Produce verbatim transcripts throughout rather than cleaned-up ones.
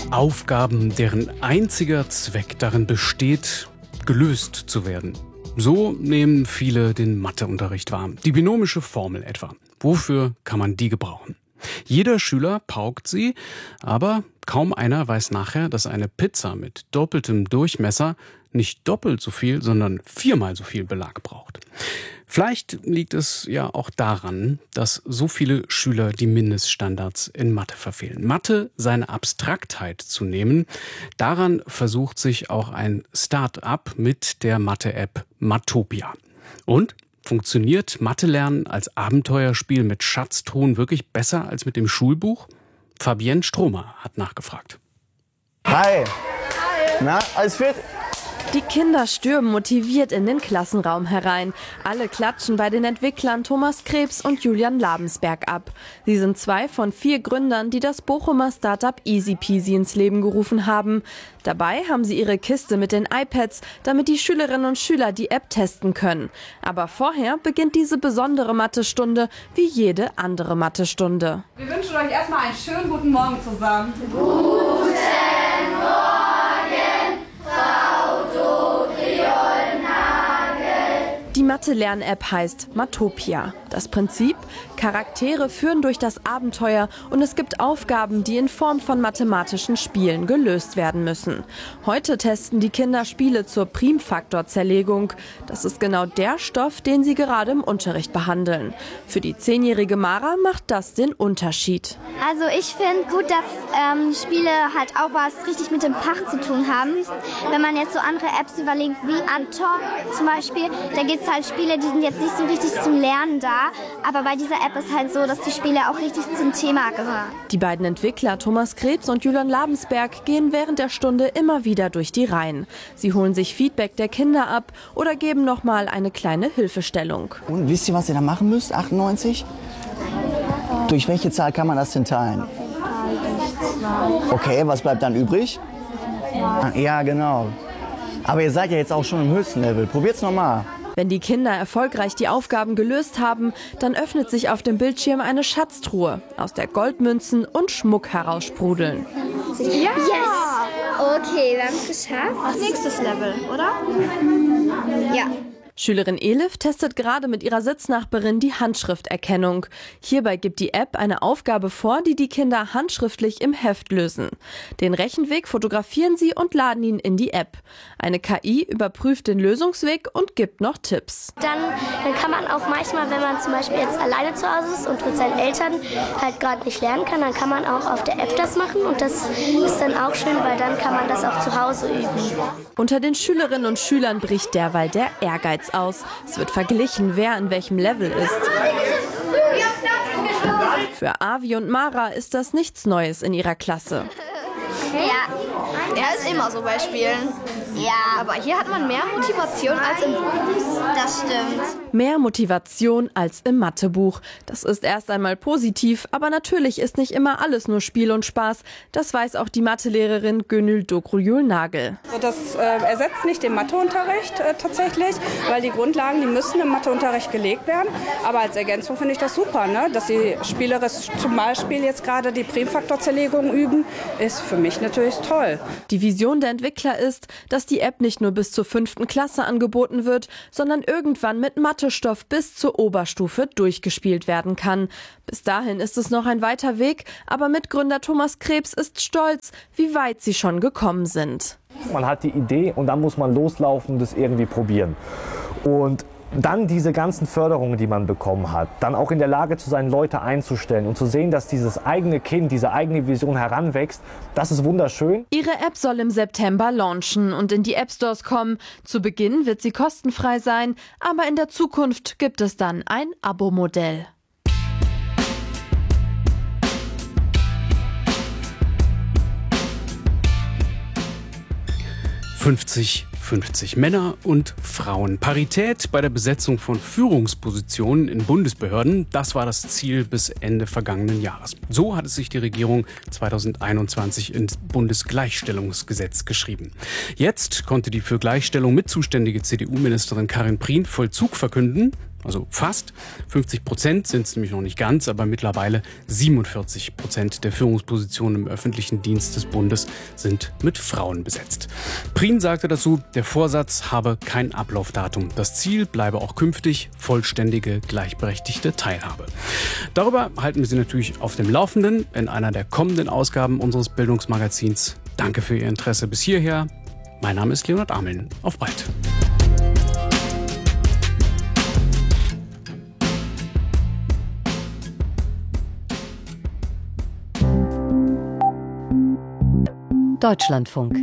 Aufgaben, deren einziger Zweck darin besteht, gelöst zu werden. So nehmen viele den Matheunterricht wahr. Die binomische Formel etwa. Wofür kann man die gebrauchen? Jeder Schüler paukt sie, aber kaum einer weiß nachher, dass eine Pizza mit doppeltem Durchmesser nicht doppelt so viel, sondern viermal so viel Belag braucht. Vielleicht liegt es ja auch daran, dass so viele Schüler die Mindeststandards in Mathe verfehlen. Mathe seine Abstraktheit zu nehmen, daran versucht sich auch ein Start-up mit der Mathe-App Mathopia. Und funktioniert Mathe-Lernen als Abenteuerspiel mit Schatztruhen wirklich besser als mit dem Schulbuch? Fabienne Stromer hat nachgefragt. Hi. Hi. Na, alles fit? Die Kinder stürmen motiviert in den Klassenraum herein. Alle klatschen bei den Entwicklern Thomas Krebs und Julian Labensberg ab. Sie sind zwei von vier Gründern, die das Bochumer Startup Easy Peasy ins Leben gerufen haben. Dabei haben sie ihre Kiste mit den iPads, damit die Schülerinnen und Schüler die App testen können. Aber vorher beginnt diese besondere Mathestunde wie jede andere Mathestunde. Wir wünschen euch erstmal einen schönen guten Morgen zusammen. Guten Morgen, Frau Dodrioll-Nagel. Die Mathe-Lern-App heißt Mathopia. Das Prinzip: Charaktere führen durch das Abenteuer und es gibt Aufgaben, die in Form von mathematischen Spielen gelöst werden müssen. Heute testen die Kinder Spiele zur Primfaktorzerlegung. Das ist genau der Stoff, den sie gerade im Unterricht behandeln. Für die zehnjährige Mara macht das den Unterschied. Also ich finde gut, dass ähm, Spiele halt auch was richtig mit dem Fach zu tun haben. Wenn man jetzt so andere Apps überlegt, wie Anton zum Beispiel, da gibt es halt Spiele, die sind jetzt nicht so richtig zum Lernen da. Aber bei dieser App ist halt so, dass die Spiele auch richtig zum Thema gehören. Die beiden Entwickler Thomas Krebs und Julian Labensberg gehen während der Stunde immer wieder durch die Reihen. Sie holen sich Feedback der Kinder ab oder geben nochmal eine kleine Hilfestellung. Und wisst ihr, was ihr da machen müsst? achtundneunzig? Durch welche Zahl kann man das denn teilen? Okay, was bleibt dann übrig? Ja, genau. Aber ihr seid ja jetzt auch schon im höchsten Level. Probiert's nochmal. Wenn die Kinder erfolgreich die Aufgaben gelöst haben, dann öffnet sich auf dem Bildschirm eine Schatztruhe, aus der Goldmünzen und Schmuck heraussprudeln. Ja! Yes! Okay, wir haben es geschafft. Nächstes Level, oder? Ja. Schülerin Elif testet gerade mit ihrer Sitznachbarin die Handschrifterkennung. Hierbei gibt die App eine Aufgabe vor, die die Kinder handschriftlich im Heft lösen. Den Rechenweg fotografieren sie und laden ihn in die App. Eine K I überprüft den Lösungsweg und gibt noch Tipps. Dann, dann kann man auch manchmal, wenn man zum Beispiel jetzt alleine zu Hause ist und mit seinen Eltern halt gerade nicht lernen kann, dann kann man auch auf der App das machen und das ist dann auch schön, weil dann kann man das auch zu Hause üben. Unter den Schülerinnen und Schülern bricht derweil der Ehrgeiz aus. Es wird verglichen, wer in welchem Level ist. Für Avi und Mara ist das nichts Neues in ihrer Klasse. Ja, er ist immer so bei Spielen. Ja. Aber hier hat man mehr Motivation als im Buch. Das stimmt. Mehr Motivation als im Mathebuch. Das ist erst einmal positiv, aber natürlich ist nicht immer alles nur Spiel und Spaß. Das weiß auch die Mathelehrerin Gönül Dogrujul-Nagel. Also das äh, ersetzt nicht den Matheunterricht äh, tatsächlich, weil die Grundlagen, die müssen im Matheunterricht gelegt werden. Aber als Ergänzung finde ich das super, ne? Dass sie spielerisch zum Beispiel jetzt gerade die Primfaktorzerlegung üben, ist für mich natürlich toll. Die Vision der Entwickler ist, dass die App nicht nur bis zur fünften Klasse angeboten wird, sondern irgendwann mit Mathestoff bis zur Oberstufe durchgespielt werden kann. Bis dahin ist es noch ein weiter Weg, aber Mitgründer Thomas Krebs ist stolz, wie weit sie schon gekommen sind. Man hat die Idee und dann muss man loslaufen und das irgendwie probieren. Und dann diese ganzen Förderungen, die man bekommen hat, dann auch in der Lage zu sein, Leute einzustellen und zu sehen, dass dieses eigene Kind, diese eigene Vision heranwächst, das ist wunderschön. Ihre App soll im September launchen und in die App-Stores kommen. Zu Beginn wird sie kostenfrei sein, aber in der Zukunft gibt es dann ein Abo-Modell. fünfzig fünfzig Männer und Frauen. Parität bei der Besetzung von Führungspositionen in Bundesbehörden, das war das Ziel bis Ende vergangenen Jahres. So hat es sich die Regierung zweitausendeinundzwanzig ins Bundesgleichstellungsgesetz geschrieben. Jetzt konnte die für Gleichstellung mit zuständige C D U-Ministerin Karin Prien Vollzug verkünden. Also fast. fünfzig Prozent sind es nämlich noch nicht ganz, aber mittlerweile siebenundvierzig Prozent der Führungspositionen im öffentlichen Dienst des Bundes sind mit Frauen besetzt. Prien sagte dazu, der Vorsatz habe kein Ablaufdatum. Das Ziel bleibe auch künftig vollständige, gleichberechtigte Teilhabe. Darüber halten wir Sie natürlich auf dem Laufenden in einer der kommenden Ausgaben unseres Bildungsmagazins. Danke für Ihr Interesse bis hierher. Mein Name ist Leonhard Ameln. Auf bald. Deutschlandfunk.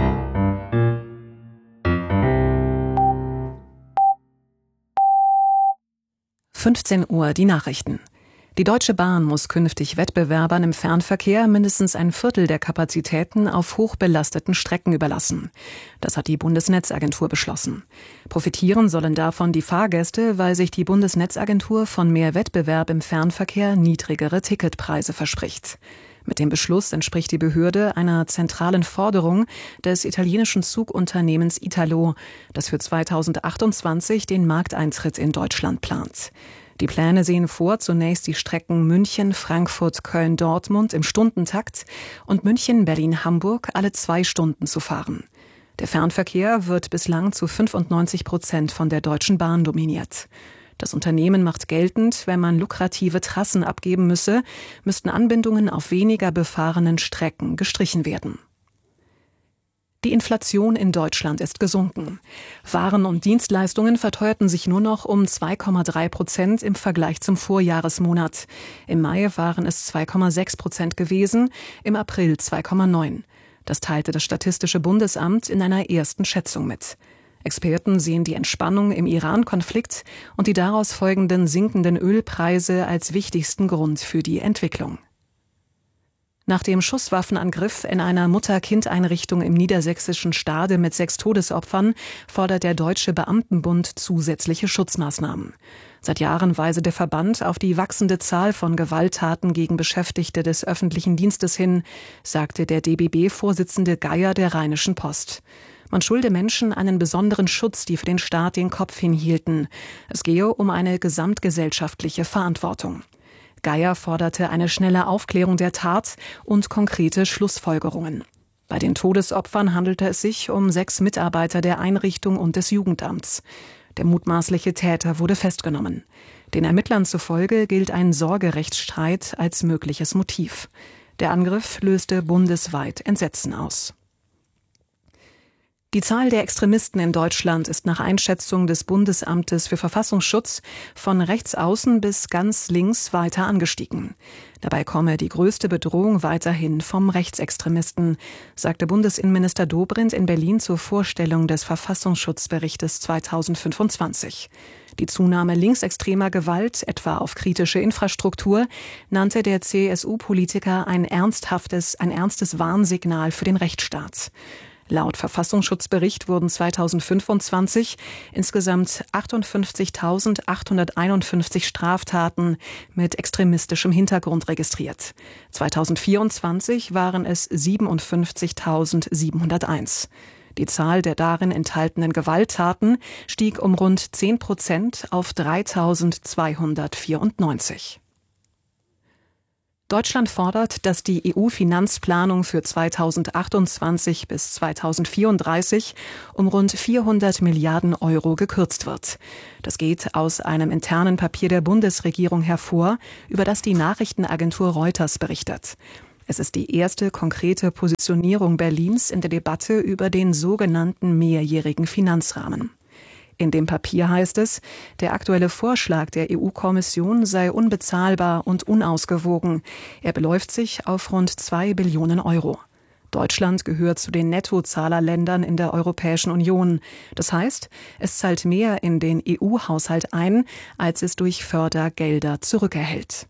fünfzehn Uhr die Nachrichten. Die Deutsche Bahn muss künftig Wettbewerbern im Fernverkehr mindestens ein Viertel der Kapazitäten auf hochbelasteten Strecken überlassen. Das hat die Bundesnetzagentur beschlossen. Profitieren sollen davon die Fahrgäste, weil sich die Bundesnetzagentur von mehr Wettbewerb im Fernverkehr niedrigere Ticketpreise verspricht. Mit dem Beschluss entspricht die Behörde einer zentralen Forderung des italienischen Zugunternehmens Italo, das für zweitausendachtundzwanzig den Markteintritt in Deutschland plant. Die Pläne sehen vor, zunächst die Strecken München, Frankfurt, Köln, Dortmund im Stundentakt und München, Berlin, Hamburg alle zwei Stunden zu fahren. Der Fernverkehr wird bislang zu fünfundneunzig Prozent von der Deutschen Bahn dominiert. Das Unternehmen macht geltend, wenn man lukrative Trassen abgeben müsse, müssten Anbindungen auf weniger befahrenen Strecken gestrichen werden. Die Inflation in Deutschland ist gesunken. Waren und Dienstleistungen verteuerten sich nur noch um zwei Komma drei Prozent im Vergleich zum Vorjahresmonat. Im Mai waren es zwei Komma sechs Prozent gewesen, im April zwei Komma neun. Das teilte das Statistische Bundesamt in einer ersten Schätzung mit. Experten sehen die Entspannung im Iran-Konflikt und die daraus folgenden sinkenden Ölpreise als wichtigsten Grund für die Entwicklung. Nach dem Schusswaffenangriff in einer Mutter-Kind-Einrichtung im niedersächsischen Stade mit sechs Todesopfern fordert der Deutsche Beamtenbund zusätzliche Schutzmaßnahmen. Seit Jahren weise der Verband auf die wachsende Zahl von Gewalttaten gegen Beschäftigte des öffentlichen Dienstes hin, sagte der D B B-Vorsitzende Geier der Rheinischen Post. Man schulde Menschen einen besonderen Schutz, die für den Staat den Kopf hinhielten. Es gehe um eine gesamtgesellschaftliche Verantwortung. Geier forderte eine schnelle Aufklärung der Tat und konkrete Schlussfolgerungen. Bei den Todesopfern handelte es sich um sechs Mitarbeiter der Einrichtung und des Jugendamts. Der mutmaßliche Täter wurde festgenommen. Den Ermittlern zufolge gilt ein Sorgerechtsstreit als mögliches Motiv. Der Angriff löste bundesweit Entsetzen aus. Die Zahl der Extremisten in Deutschland ist nach Einschätzung des Bundesamtes für Verfassungsschutz von rechts außen bis ganz links weiter angestiegen. Dabei komme die größte Bedrohung weiterhin vom Rechtsextremisten, sagte Bundesinnenminister Dobrindt in Berlin zur Vorstellung des Verfassungsschutzberichtes zweitausendfünfundzwanzig. Die Zunahme linksextremer Gewalt, etwa auf kritische Infrastruktur, nannte der C S U-Politiker ein ernsthaftes, ein ernstes Warnsignal für den Rechtsstaat. Laut Verfassungsschutzbericht wurden zweitausendfünfundzwanzig insgesamt achtundfünfzigtausendachthunderteinundfünfzig Straftaten mit extremistischem Hintergrund registriert. zweitausendvierundzwanzig waren es siebenundfünfzigtausendsiebenhunderteins. Die Zahl der darin enthaltenen Gewalttaten stieg um rund zehn Prozent auf dreitausendzweihundertvierundneunzig. Deutschland fordert, dass die E U-Finanzplanung für zweitausendachtundzwanzig bis zweitausendvierunddreißig um rund vierhundert Milliarden Euro gekürzt wird. Das geht aus einem internen Papier der Bundesregierung hervor, über das die Nachrichtenagentur Reuters berichtet. Es ist die erste konkrete Positionierung Berlins in der Debatte über den sogenannten mehrjährigen Finanzrahmen. In dem Papier heißt es, der aktuelle Vorschlag der E U-Kommission sei unbezahlbar und unausgewogen. Er beläuft sich auf rund zwei Billionen Euro. Deutschland gehört zu den Nettozahlerländern in der Europäischen Union. Das heißt, es zahlt mehr in den E U-Haushalt ein, als es durch Fördergelder zurückerhält.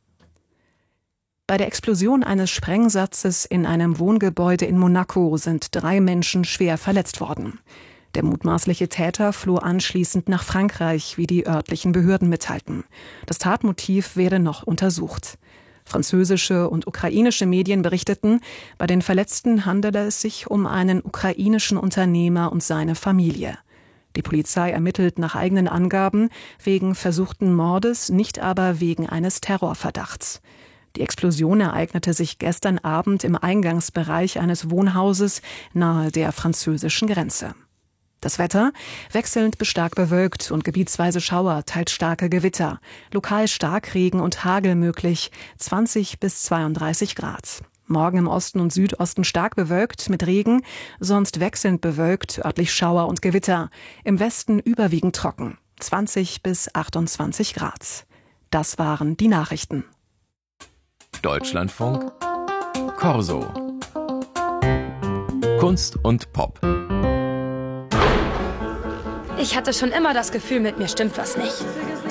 Bei der Explosion eines Sprengsatzes in einem Wohngebäude in Monaco sind drei Menschen schwer verletzt worden. Der mutmaßliche Täter floh anschließend nach Frankreich, wie die örtlichen Behörden mitteilten. Das Tatmotiv werde noch untersucht. Französische und ukrainische Medien berichteten, bei den Verletzten handele es sich um einen ukrainischen Unternehmer und seine Familie. Die Polizei ermittelt nach eigenen Angaben wegen versuchten Mordes, nicht aber wegen eines Terrorverdachts. Die Explosion ereignete sich gestern Abend im Eingangsbereich eines Wohnhauses nahe der französischen Grenze. Das Wetter? Wechselnd bis stark bewölkt und gebietsweise Schauer, teils starke Gewitter. Lokal Starkregen und Hagel möglich, zwanzig bis zweiunddreißig Grad. Morgen im Osten und Südosten stark bewölkt mit Regen, sonst wechselnd bewölkt, örtlich Schauer und Gewitter. Im Westen überwiegend trocken, zwanzig bis achtundzwanzig Grad. Das waren die Nachrichten. Deutschlandfunk Corso. Kunst und Pop. Ich hatte schon immer das Gefühl, mit mir stimmt was nicht.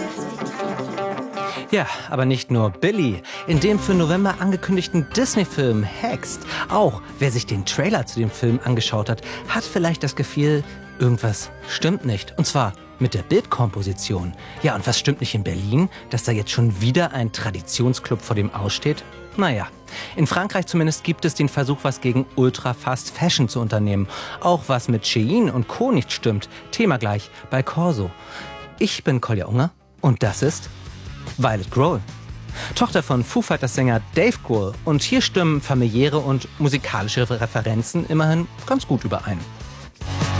Ja, aber nicht nur Billy. In dem für November angekündigten Disney-Film Hexed. Auch wer sich den Trailer zu dem Film angeschaut hat, hat vielleicht das Gefühl, irgendwas stimmt nicht. Und zwar mit der Bildkomposition. Ja, und was stimmt nicht in Berlin? Dass da jetzt schon wieder ein Traditionsclub vor dem aussteht? Naja, in Frankreich zumindest gibt es den Versuch, was gegen Ultra-Fast Fashion zu unternehmen. Auch was mit Shein und Co. nicht stimmt. Thema gleich bei Corso. Ich bin Kolja Unger und das ist Violet Grohl, Tochter von Foo Fighters Sänger Dave Grohl. Und hier stimmen familiäre und musikalische Referenzen immerhin ganz gut überein.